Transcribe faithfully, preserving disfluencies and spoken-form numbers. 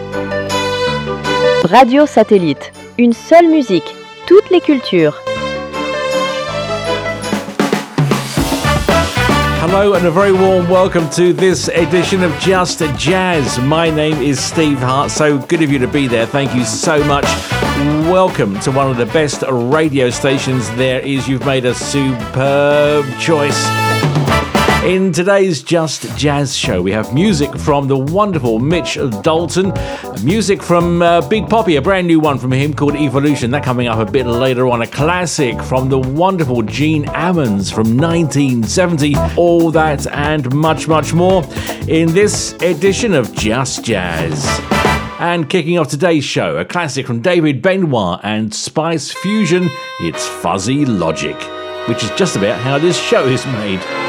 Radio Satellite, une seule musique, toutes les cultures. Hello and a very warm welcome to this edition of Just Jazz. My name is Steve Hart, so good of you to be there. Thank you so much. Welcome to one of the best radio stations there is. You've made a superb choice. In today's Just Jazz show, we have music from the wonderful Mitch Dalton, music from uh, Big Poppy, a brand new one from him called Evolution, that coming up a bit later on, a classic from the wonderful Gene Ammons from nineteen seventy, all that and much, much more in this edition of Just Jazz. And kicking off today's show, a classic from David Benoit and Spice Fusion, it's Fuzzy Logic, which is just about how this show is made.